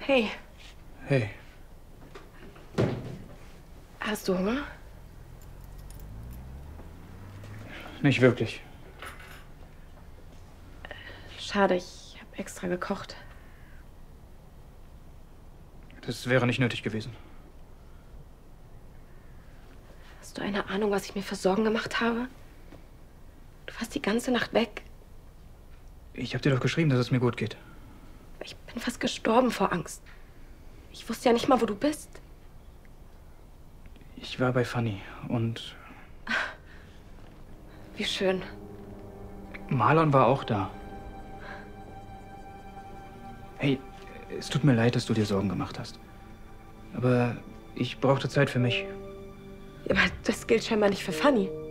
Hey. Hey. Hast du Hunger? Nicht wirklich. Schade, ich habe extra gekocht. Das wäre nicht nötig gewesen. Hast du eine Ahnung, was ich mir für Sorgen gemacht habe? Du warst die ganze Nacht weg. Ich habe dir doch geschrieben, dass es mir gut geht. Ich bin fast gestorben vor Angst. Ich wusste ja nicht mal, wo du bist. Ich war bei Fanny und Wie schön. Marlon war auch da. Hey, es tut mir leid, dass du dir Sorgen gemacht hast. Aber ich brauchte Zeit für mich. Aber das gilt scheinbar nicht für Fanny.